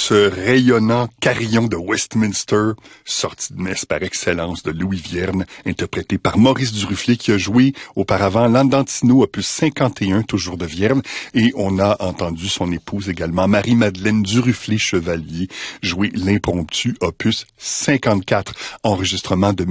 ce rayonnant carillon de Westminster, sortie de messe par excellence de Louis Vierne, interprété par Maurice Duruflé, qui a joué auparavant l'Andantino, opus 51, toujours de Vierne, et on a entendu son épouse également, Marie-Madeleine Duruflé-Chevalier, jouer l'Impromptu, opus 54, enregistrement de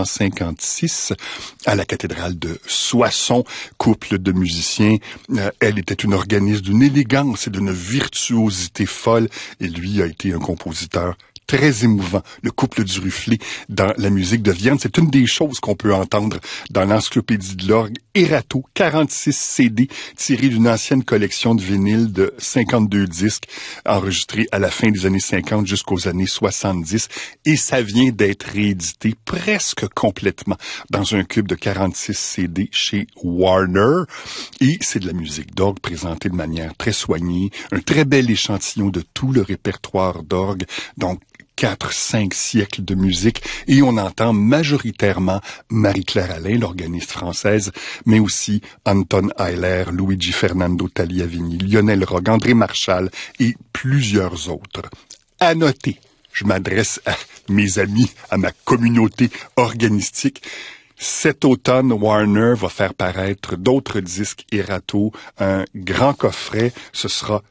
1956, à la cathédrale de Soissons, couple de musiciens. Elle était une organiste d'une élégance et d'une virtuosité folle, et lui a été un compositeur très émouvant, le couple Duruflé dans la musique de Vierne. C'est une des choses qu'on peut entendre dans l'encyclopédie de l'orgue Erato, 46 CD tirés d'une ancienne collection de vinyles de 52 disques enregistrés à la fin des années 50 jusqu'aux années 70, et ça vient d'être réédité presque complètement dans un cube de 46 CD chez Warner, et c'est de la musique d'orgue présentée de manière très soignée, un très bel échantillon de tout le répertoire d'orgue, donc 4-5 siècles de musique, et on entend majoritairement Marie-Claire Alain, l'organiste française, mais aussi Anton Heiler, Luigi Fernando Tagliavini, Lionel Rogue, André Marchal et plusieurs autres. À noter, je m'adresse à mes amis, à ma communauté organistique. Cet automne, Warner va faire paraître d'autres disques Erato, un grand coffret. Ce sera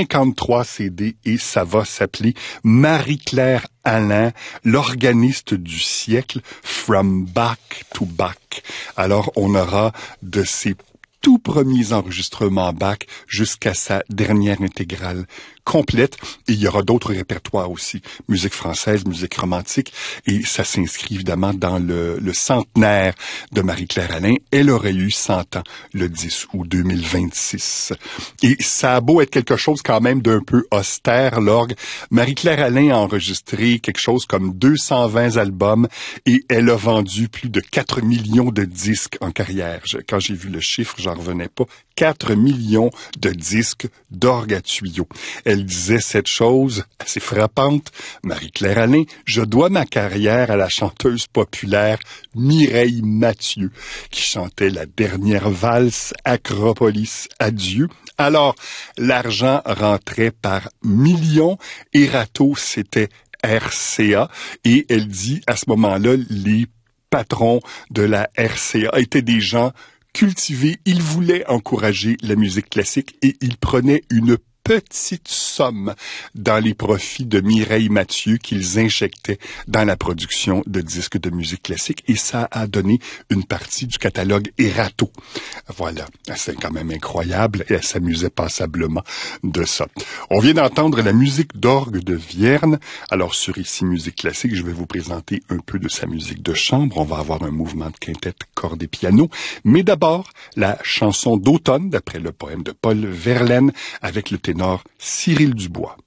53 CD et ça va s'appeler Marie-Claire Alain, l'organiste du siècle, From Back to Back. Alors, on aura de ses tout premiers enregistrements Bach jusqu'à sa dernière intégrale complète. Et il y aura d'autres répertoires aussi, musique française, musique romantique, et ça s'inscrit évidemment dans le centenaire de Marie-Claire Alain. Elle aurait eu 100 ans le 10 août 2026. Et ça a beau être quelque chose quand même d'un peu austère, l'orgue. Marie-Claire Alain a enregistré quelque chose comme 220 albums et elle a vendu plus de 4 millions de disques en carrière. Quand j'ai vu le chiffre, j'en revenais pas. 4 millions de disques d'orgue à tuyaux. Elle disait cette chose assez frappante. Marie-Claire Alain, je dois ma carrière à la chanteuse populaire Mireille Mathieu, qui chantait la dernière valse Acropolis Adieu. Alors, l'argent rentrait par millions. Erato, c'était RCA. Et elle dit, à ce moment-là, les patrons de la RCA étaient des gens cultivés, il voulait encourager la musique classique et il prenait une petite somme dans les profits de Mireille Mathieu qu'ils injectaient dans la production de disques de musique classique, et ça a donné une partie du catalogue Erato. Voilà, c'est quand même incroyable et elle s'amusait passablement de ça. On vient d'entendre la musique d'orgue de Vierne. Alors sur Ici Musique Classique, je vais vous présenter un peu de sa musique de chambre. On va avoir un mouvement de quintette, cordes et piano, mais d'abord la chanson d'automne d'après le poème de Paul Verlaine avec le ténor Cyril Dubois.